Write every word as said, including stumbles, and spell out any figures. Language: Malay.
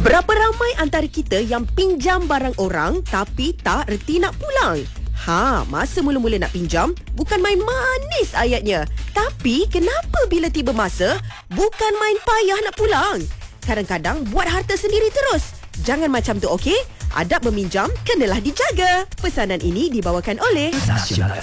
Berapa ramai antara kita yang pinjam barang orang tapi tak reti nak pulang? Ha, masa mula-mula nak pinjam, bukan main manis ayatnya. Tapi kenapa bila tiba masa, bukan main payah nak pulang? Kadang-kadang buat harta sendiri terus. Jangan macam tu, okey? Adab meminjam kenalah dijaga. Pesanan ini dibawakan oleh Stasiun